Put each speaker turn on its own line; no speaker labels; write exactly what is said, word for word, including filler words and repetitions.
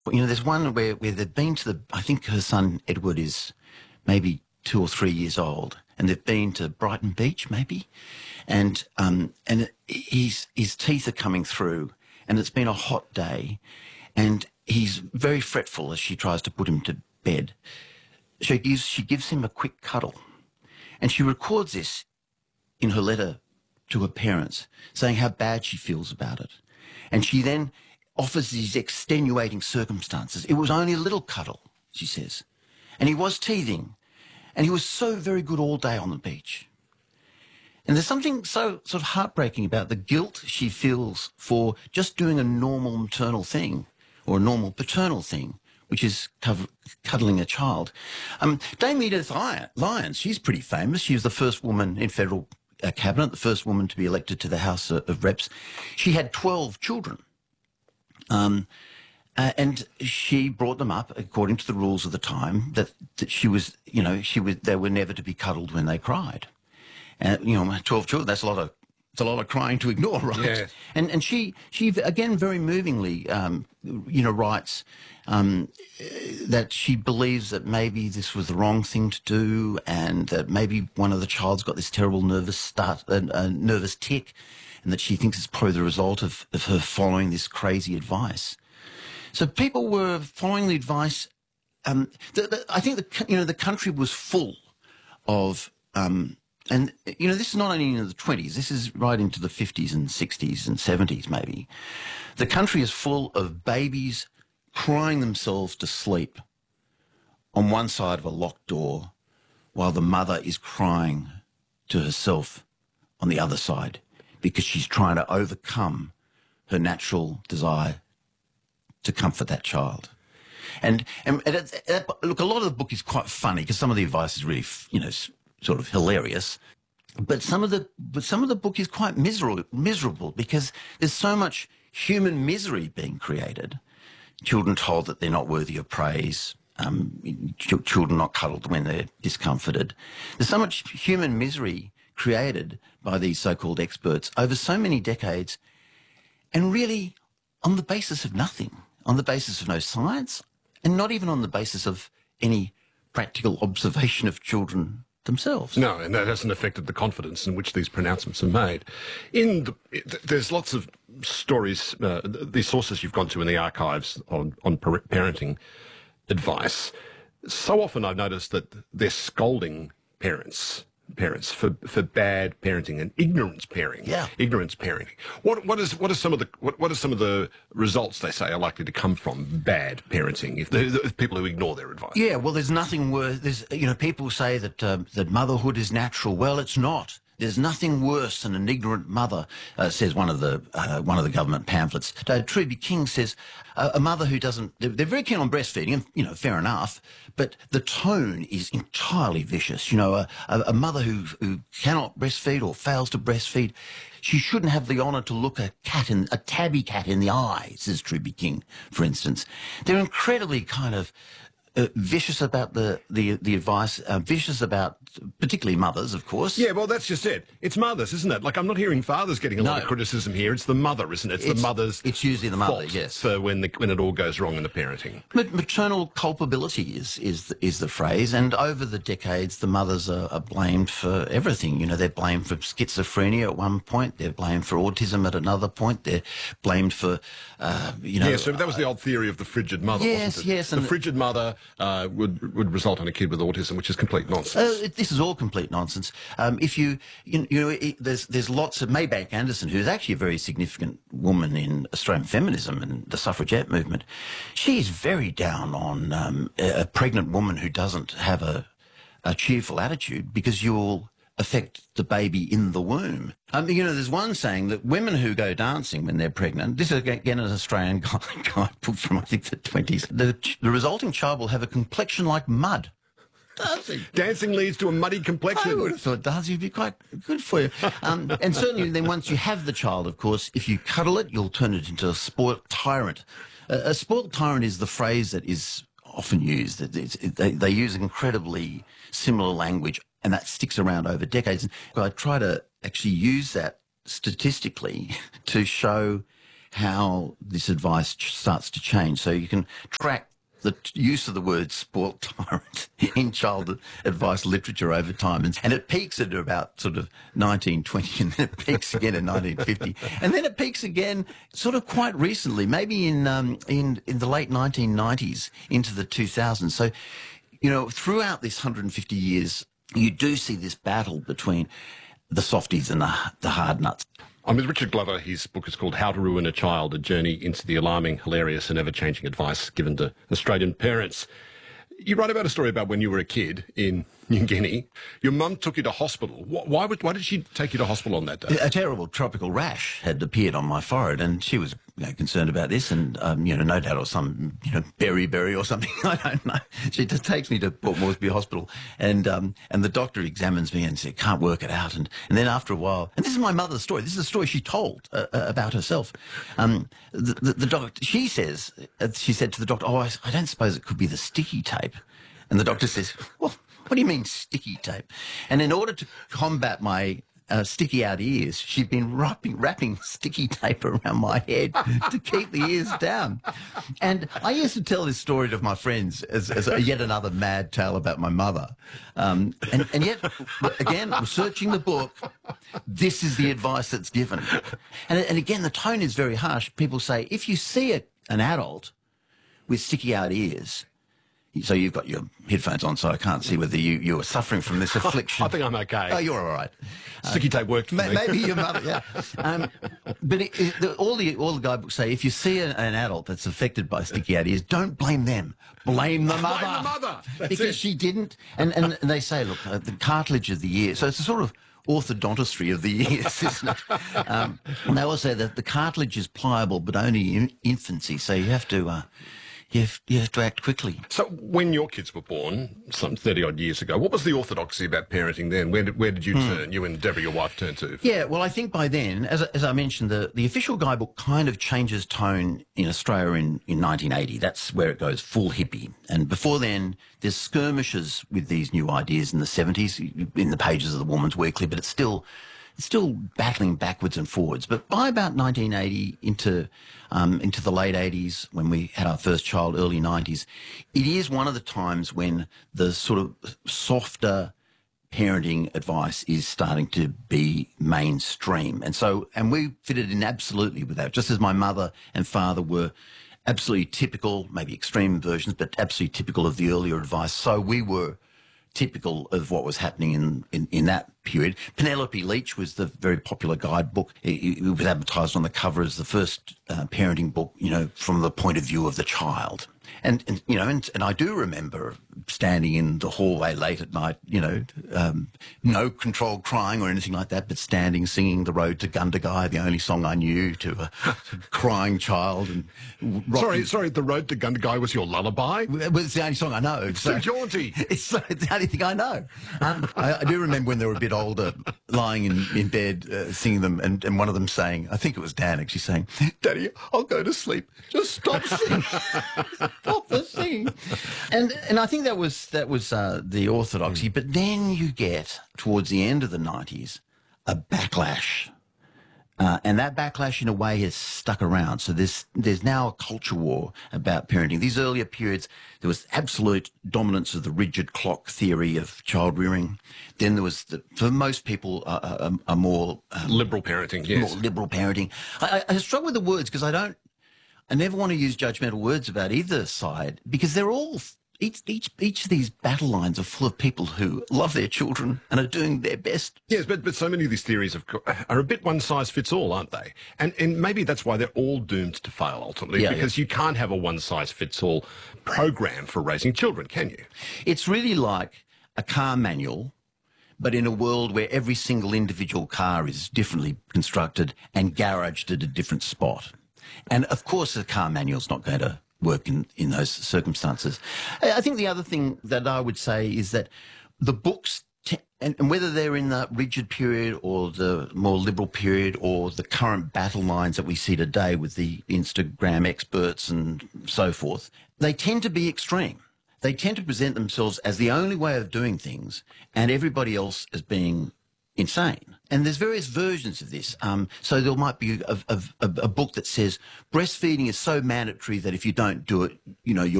You know, there's one where, where they've been to the, I think her son Edward is maybe two or three years old, and they've been to Brighton Beach, maybe, and um, and his his teeth are coming through, and it's been a hot day, and he's very fretful as she tries to put him to bed. She gives she gives him a quick cuddle, and she records this in her letter to her parents, saying how bad she feels about it, and she then offers these extenuating circumstances. It was only a little cuddle, she says, and he was teething, and he was so very good all day on the beach. And there's something so sort of heartbreaking about the guilt she feels for just doing a normal maternal thing or a normal paternal thing, which is cover, cuddling a child. Um, Dame Edith Lyons, she's pretty famous. She was the first woman in federal uh, cabinet, the first woman to be elected to the House of, of Reps. She had twelve children. Um, uh, and she brought them up according to the rules of the time that, that she was, you know, she was, they were never to be cuddled when they cried. Uh, you know, twelve children, that's a lot of, it's a lot of crying to ignore, right?
Yeah.
And, and she, she again, very movingly, um, you know, writes, um, that she believes that maybe this was the wrong thing to do, and that maybe one of the child's got this terrible nervous start, uh, uh, nervous tick, and that she thinks it's probably the result of, of her following this crazy advice. So people were following the advice. Um, the, the, I think the you know the country was full of, um, and you know this is not only in the twenties. This is right into the fifties and sixties and seventies maybe. The country is full of babies crying themselves to sleep on one side of a locked door, while the mother is crying to herself on the other side, because she's trying to overcome her natural desire to comfort that child. And, and, and it, it, look, a lot of the book is quite funny because some of the advice is really, you know, sort of hilarious. But some of the, but some of the book is quite miserable, miserable because there's so much human misery being created. Children told that they're not worthy of praise. Um, ch- children not cuddled when they're discomforted. There's so much human misery created by these so-called experts over so many decades, and really on the basis of nothing, on the basis of no science, and not even on the basis of any practical observation of children themselves.
No, and that hasn't affected the confidence in which these pronouncements are made. In the, there's lots of stories, uh, these sources you've gone to in the archives on, on parenting advice. So often I've noticed that they're scolding parents parents for, for bad parenting and ignorance parenting.
Yeah.
Ignorance parenting. What what is what are some of the what, what are some of the results they say are likely to come from bad parenting if, the, if people who ignore their advice?
Yeah, well, there's nothing worse. There's you know people say that um, that motherhood is natural. Well, it's not. There's nothing worse than an ignorant mother, uh, says one of the uh, one of the government pamphlets. Uh, Truby King says uh, a mother who doesn't. They're, they're very keen on breastfeeding, and you know, fair enough. But the tone is entirely vicious. You know, a, a, a mother who who cannot breastfeed or fails to breastfeed, she shouldn't have the honour to look a cat in a tabby cat in the eye, says Truby King, for instance. They're incredibly kind of Uh, vicious about the, the, the advice, uh, vicious about particularly mothers, of course.
Yeah, well, that's just it. It's mothers, isn't it? Like, I'm not hearing fathers getting a
No.
lot of criticism here. It's the mother, isn't it? It's,
It's-
the mother's
it's usually the mother,
fault
yes.
for when, the, when it all goes wrong in the parenting.
But maternal culpability is, is, the, is the phrase, and over the decades, the mothers are, are blamed for everything. You know, they're blamed for schizophrenia at one point, they're blamed for autism at another point, they're blamed for, uh, you know...
Yeah, so that was the old theory of the frigid mother,
Yes,
wasn't it?
yes,
The
and-
frigid mother uh, would would result in a kid with autism, which is complete nonsense.
Uh, this is all complete nonsense. Um, if you, you, you know, it, there's there's lots of Maybank Anderson, who's actually a very significant woman in Australian feminism and the suffragette movement. She's very down on um, a, a pregnant woman who doesn't have a, a cheerful attitude, because you'll affect the baby in the womb. Um, you know, there's one saying that women who go dancing when they're pregnant, this is again an Australian guy, guidebook from I think the twenties, the, the resulting child will have a complexion like mud. Dancing.
Dancing leads to a muddy complexion.
I would have thought dancing would be quite good for you. Um, and certainly then once you have the child, of course, if you cuddle it, you'll turn it into a spoilt tyrant. Uh, a spoilt tyrant is the phrase that is often used. It's, it, they, they use incredibly similar language, and that sticks around over decades. I try to actually use that statistically to show how this advice ch- starts to change. So you can track the t- use of the word spoilt tyrant in child advice literature over time. And, and it peaks at about sort of nineteen twenty, and then it peaks again in nineteen fifty. And then it peaks again sort of quite recently, maybe in, um, in, in the late nineteen nineties into the two thousands. So, you know, throughout this one hundred fifty years, you do see this battle between the softies and the, the hard nuts.
I'm with Richard Glover. His book is called How to Ruin a Child, A Journey into the Alarming, Hilarious and Ever-Changing Advice Given to Australian Parents. You write about a story about when you were a kid in New Guinea. Your mum took you to hospital. Why, would, why did she take you to hospital on that day?
A terrible tropical rash had appeared on my forehead, and she was, you know, concerned about this, and um, you know, no doubt, or some, you know, beriberi or something. I don't know. She just takes me to Port Moresby Hospital, and um, and the doctor examines me and said, "Can't work it out." And and then after a while, and this is my mother's story. This is a story she told uh, about herself. Um, the, the, the doctor, she says, uh, she said to the doctor, "Oh, I, I don't suppose it could be the sticky tape." And the doctor says, "Well, what do you mean sticky tape?" And in order to combat my uh, sticky out ears, she'd been wrapping, wrapping sticky tape around my head to keep the ears down. And I used to tell this story to my friends as, as a, yet another mad tale about my mother. Um, and, and yet, again, researching the book, this is the advice that's given. And, and again, the tone is very harsh. People say, if you see a, an adult with sticky out ears, so you've got your headphones on, so I can't see whether you, you are suffering from this affliction.
I think I'm okay.
Oh, you're all right.
Sticky tape worked for
Ma-
me.
Maybe your mother, yeah. Um, but it, it, the, all the all the guidebooks say, if you see an, an adult that's affected by sticky out ears, don't blame them. Blame the mother.
Blame the mother. That's
because
it.
she didn't. And, and, and they say, look, uh, the cartilage of the ear. So it's a sort of orthodontistry of the ears, isn't it? Um, and they also say that the cartilage is pliable, but only in infancy. So you have to... Uh, You have, you have to act quickly.
So when your kids were born, some thirty-odd years ago, what was the orthodoxy about parenting then? Where did, where did you
Hmm.
turn, you and Deborah, your wife, turn to?
Yeah, well, I think by then, as, as I mentioned, the, the official guidebook kind of changes tone in Australia in, in nineteen eighty. That's where it goes full hippie. And before then, there's skirmishes with these new ideas in the seventies, in the pages of the Woman's Weekly, but it's still... It's still battling backwards and forwards. But by about nineteen eighty into um, into the late eighties, when we had our first child, early nineties, it is one of the times when the sort of softer parenting advice is starting to be mainstream. And so, and we fitted in absolutely with that, just as my mother and father were absolutely typical, maybe extreme versions, but absolutely typical of the earlier advice. So we were typical of what was happening in, in, in that period. Penelope Leach was the very popular guidebook. It, it was advertised on the cover as the first uh, parenting book, you know, from the point of view of the child. And, and you know, and, and I do remember standing in the hallway late at night, you know, um, no controlled crying or anything like that, but standing singing The Road to Gundagai, the only song I knew, to a crying child. And rocking.
Sorry, sorry, The Road to Gundagai was your lullaby?
It was the only song I know.
So jaunty.
It's, it's the only thing I know. Um, I, I do remember when they were a bit older, lying in, in bed, uh, singing them, and, and one of them saying, I think it was Dan actually saying, "Daddy, I'll go to sleep. Just stop singing." Stop the singing. And and I think that was that was uh, the orthodoxy. Mm. But then you get, towards the end of the nineties, a backlash. Uh, and that backlash, in a way, has stuck around. So there's, there's now a culture war about parenting. These earlier periods, there was absolute dominance of the rigid clock theory of child rearing. Then there was, the, for most people, a, a, a more... Um,
liberal parenting, yes.
More liberal parenting. I, I, I struggle with the words because I don't... I never want to use judgmental words about either side because they're all... Each, each, each of these battle lines are full of people who love their children and are doing their best.
Yes, but, but so many of these theories have, are a bit one-size-fits-all, aren't they? And, and maybe that's why they're all doomed to fail, ultimately,
yeah,
because
yeah.
you can't have a one-size-fits-all program for raising children, can you?
It's really like a car manual, but in a world where every single individual car is differently constructed and garaged at a different spot. And, of course, a car manual's not going to work in, in those circumstances. I think the other thing that I would say is that the books, te- and, and whether they're in the rigid period or the more liberal period or the current battle lines that we see today with the Instagram experts and so forth, they tend to be extreme. They tend to present themselves as the only way of doing things and everybody else as being insane. And there's various versions of this. Um, so there might be a, a, a, a book that says breastfeeding is so mandatory that if you don't do it, you know, you're